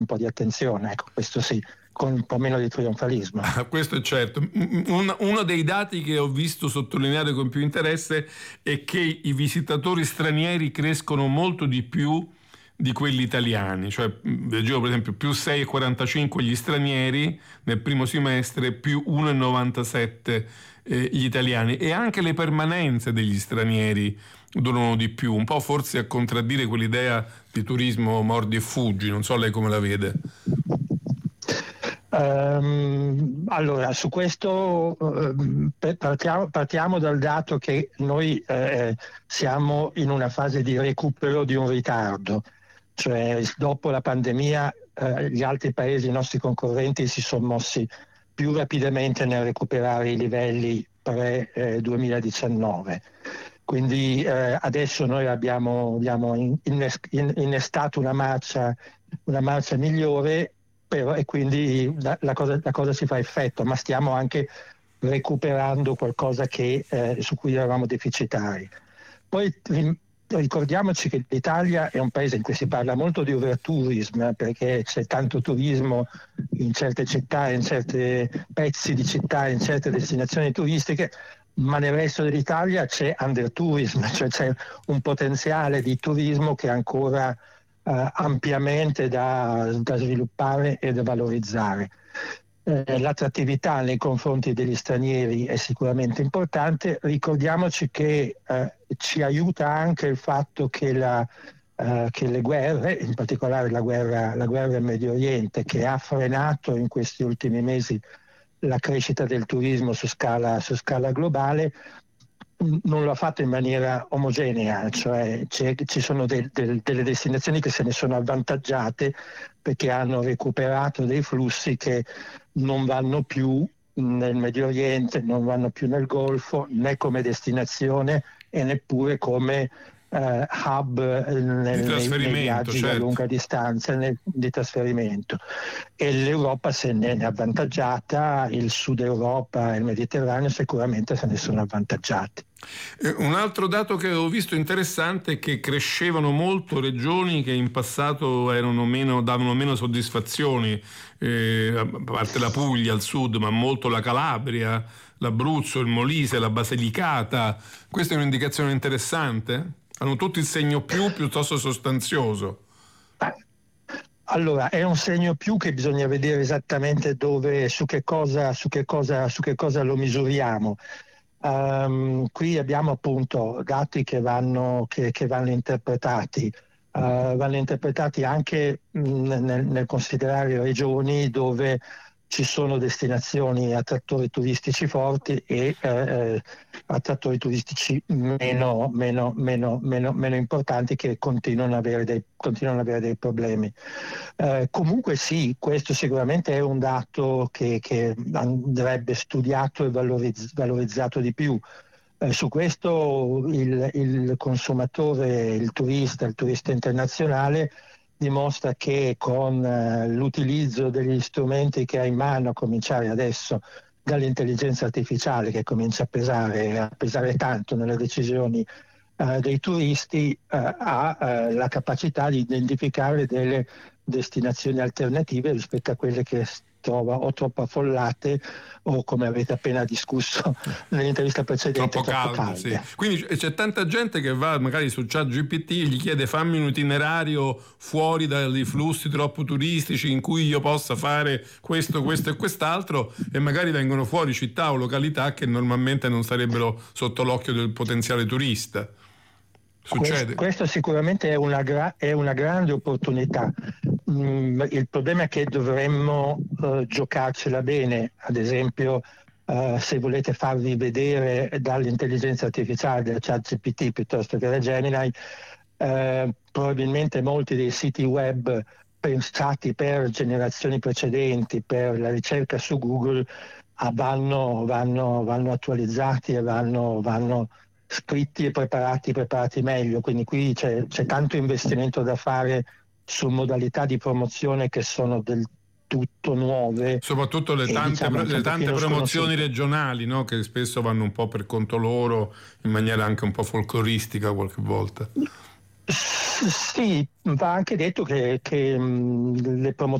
un po' di attenzione, ecco, questo sì, con un po' meno di trionfalismo. Questo è certo. Uno dei dati che ho visto sottolineare con più interesse è che i visitatori stranieri crescono molto di più di quelli italiani, cioè leggevo per esempio più 6,45 gli stranieri nel primo semestre, più 1,97 gli italiani, e anche le permanenze degli stranieri durano di più, un po' forse a contraddire quell'idea di turismo mordi e fuggi. Non so lei come la vede. Allora, su questo partiamo dal dato che noi siamo in una fase di recupero di un ritardo, cioè dopo la pandemia gli altri paesi, i nostri concorrenti, si sono mossi più rapidamente nel recuperare i livelli pre-2019. Quindi adesso noi abbiamo innestato una marcia migliore, però, e quindi la cosa si fa effetto, ma stiamo anche recuperando qualcosa su cui eravamo deficitari. Poi ricordiamoci che l'Italia è un paese in cui si parla molto di overtourism, perché c'è tanto turismo in certe città, in certi pezzi di città, in certe destinazioni turistiche, ma nel resto dell'Italia c'è undertourism, cioè c'è un potenziale di turismo che è ancora ampiamente da sviluppare e da valorizzare. L'attrattività nei confronti degli stranieri è sicuramente importante. Ricordiamoci che ci aiuta anche il fatto che le guerre, in particolare la guerra in Medio Oriente, che ha frenato in questi ultimi mesi la crescita del turismo su scala globale, non lo ha fatto in maniera omogenea, cioè ci sono delle destinazioni che se ne sono avvantaggiate perché hanno recuperato dei flussi che non vanno più nel Medio Oriente, non vanno più nel Golfo, né come destinazione e neppure come hub nei viaggi, certo, a lunga distanza di trasferimento. E l'Europa se ne è avvantaggiata, il Sud Europa e il Mediterraneo sicuramente se ne sono avvantaggiati. Un altro dato che ho visto interessante è che crescevano molto regioni che in passato davano meno soddisfazioni, a parte la Puglia al sud, ma molto la Calabria, l'Abruzzo, il Molise, la Basilicata. Questa è un'indicazione interessante? Hanno tutti il segno più piuttosto sostanzioso. Allora, è un segno più che bisogna vedere esattamente su che cosa lo misuriamo. Qui abbiamo appunto dati che vanno interpretati. Vanno interpretati anche nel considerare regioni dove ci sono destinazioni attrattori turistici forti e attrattori turistici meno importanti che continuano ad avere dei problemi. Comunque sì, questo sicuramente è un dato che andrebbe studiato e valorizzato di più. Su questo il consumatore, il turista internazionale dimostra che con l'utilizzo degli strumenti che ha in mano, a cominciare adesso dall'intelligenza artificiale che comincia a pesare tanto nelle decisioni dei turisti, ha la capacità di identificare delle destinazioni alternative rispetto a quelle che trova o troppo affollate o, come avete appena discusso nell'intervista precedente, troppo calde. Sì. Quindi c'è tanta gente che va magari su ChatGPT e gli chiede: fammi un itinerario fuori dai flussi troppo turistici in cui io possa fare questo e quest'altro, e magari vengono fuori città o località che normalmente non sarebbero sotto l'occhio del potenziale turista. Succede? Questo sicuramente è una grande opportunità. Il problema è che dovremmo giocarcela bene. Ad esempio, se volete farvi vedere dall'intelligenza artificiale del ChatGPT piuttosto che da Gemini, probabilmente molti dei siti web pensati per generazioni precedenti, per la ricerca su Google, vanno attualizzati e vanno scritti e preparati meglio. Quindi qui c'è tanto investimento da fare su modalità di promozione che sono del tutto nuove, soprattutto le tante promozioni regionali, no? Che spesso vanno un po' per conto loro, in maniera anche un po' folcloristica qualche volta. Sì, va anche detto che